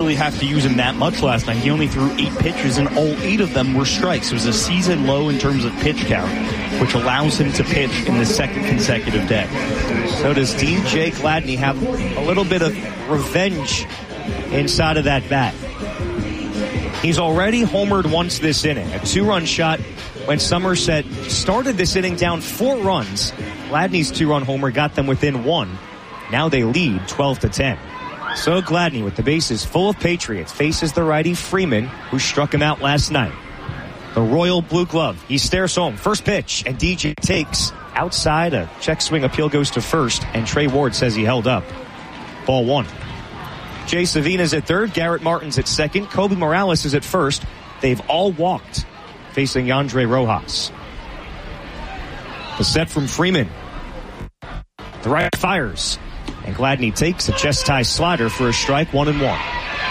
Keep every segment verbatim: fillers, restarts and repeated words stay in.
really have to use him that much last night. He only threw eight pitches, and all eight of them were strikes. It was a season low in terms of pitch count, which allows him to pitch in the second consecutive day. So does D J Gladney have a little bit of revenge inside of that bat? He's already homered once this inning. A two-run shot when Somerset started this inning down four runs. Gladney's two-run homer got them within one. Now they lead twelve to ten. So Gladney, with the bases full of Patriots, faces the righty Freeman, who struck him out last night. The Royal Blue Glove. He stares home. First pitch, and D J takes outside. A check swing appeal goes to first, and Trey Ward says he held up. Ball one. Jay Savina's at third. Garrett Martin's at second. Kobe Morales is at first. They've all walked, facing Yandre Rojas. The set from Freeman. The right fires. And Gladney takes a chest tie slider for a strike, one and one.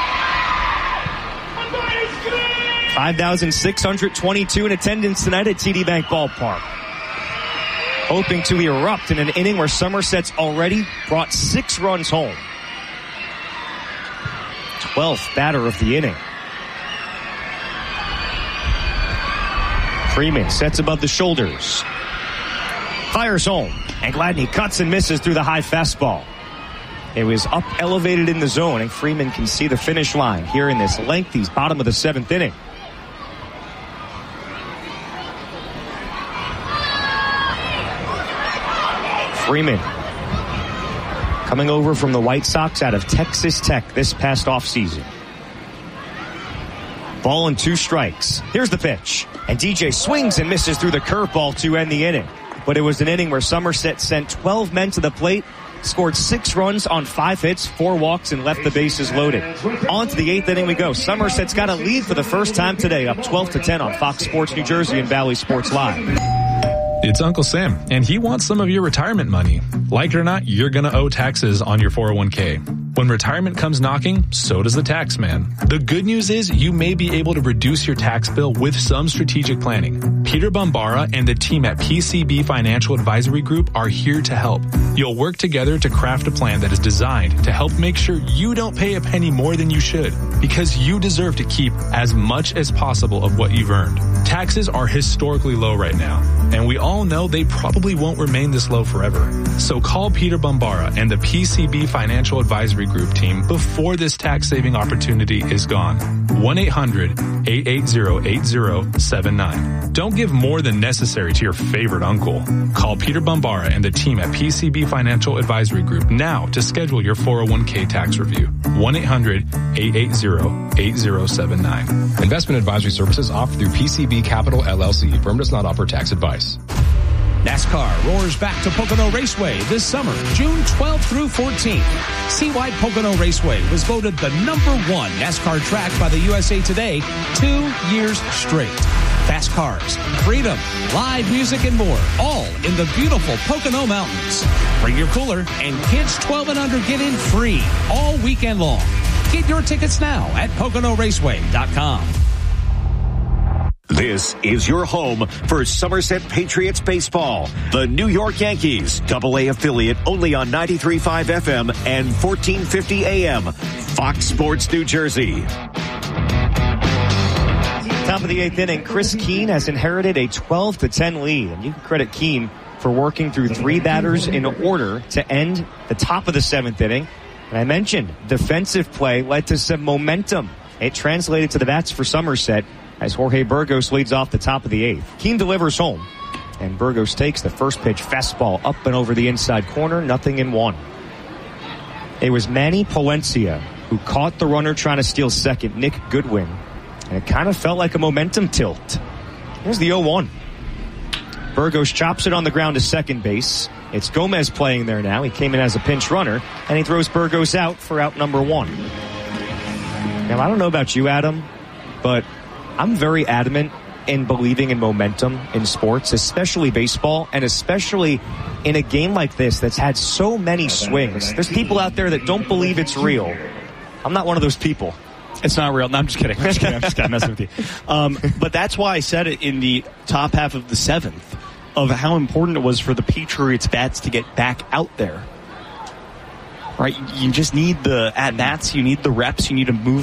five thousand six hundred twenty-two in attendance tonight at T D Bank Ballpark. Hoping to erupt in an inning where Somerset's already brought six runs home. twelfth batter of the inning. Freeman sets above the shoulders. Fires home. And Gladney cuts and misses through the high fastball. It was up elevated in the zone, and Freeman can see the finish line here in this lengthy bottom of the seventh inning. Freeman coming over from the White Sox out of Texas Tech this past offseason. Ball and two strikes. Here's the pitch. And D J swings and misses through the curveball to end the inning. But it was an inning where Somerset sent twelve men to the plate, scored six runs on five hits, four walks, and left the bases loaded. On to the eighth inning we go. Somerset's got a lead for the first time today, up twelve to ten on Fox Sports New Jersey and Valley Sports Live. It's Uncle Sam, and he wants some of your retirement money. Like it or not, you're going to owe taxes on your four oh one k. When retirement comes knocking, so does the tax man. The good news is you may be able to reduce your tax bill with some strategic planning. Peter Bombara and the team at P C B Financial Advisory Group are here to help. You'll work together to craft a plan that is designed to help make sure you don't pay a penny more than you should, because you deserve to keep as much as possible of what you've earned. Taxes are historically low right now, and we all know they probably won't remain this low forever. So call Peter Bombara and the P C B Financial Advisory Group team before this tax-saving opportunity is gone. one eight hundred eight eight zero eight zero seven nine. Don't give more than necessary to your favorite uncle. Call Peter Bombara and the team at P C B Financial Advisory Group now to schedule your four oh one k tax review. one eight hundred eight eight zero eight zero seven nine. Investment advisory services offered through P C B Capital L L C. Firm does not offer tax advice. NASCAR roars back to Pocono Raceway this summer, June twelfth through fourteenth. See why Pocono Raceway was voted the number one NASCAR track by the U S A Today two years straight. Fast cars, freedom, live music, and more, all in the beautiful Pocono Mountains. Bring your cooler, and kids twelve and under get in free all weekend long. Get your tickets now at Pocono Raceway dot com. This is your home for Somerset Patriots baseball. The New York Yankees, double A affiliate, only on ninety-three point five F M and fourteen fifty A M. Fox Sports New Jersey. Top of the eighth inning, Chris Keene has inherited a twelve to ten lead. And you can credit Keene for working through three batters in order to end the top of the seventh inning. And I mentioned defensive play led to some momentum. It translated to the bats for Somerset as Jorge Burgos leads off the top of the eighth. Keene delivers home, and Burgos takes the first pitch fastball up and over the inside corner, nothing in one. It was Manny Palencia who caught the runner trying to steal second, Nick Goodwin, and it kind of felt like a momentum tilt. Here's the oh one. Burgos chops it on the ground to second base. It's Gomez playing there now. He came in as a pinch runner, and he throws Burgos out for out number one. Now, I don't know about you, Adam, but I'm very adamant in believing in momentum in sports, especially baseball, and especially in a game like this that's had so many swings. There's people out there that don't believe it's real. I'm not one of those people. It's not real. No, I'm just kidding. I'm just kidding. I'm just kidding. I'm messing with you. Um, but that's why I said it in the top half of the seventh of how important it was for the Patriots bats to get back out there. Right? You just need the at-bats. You need the reps. You need to move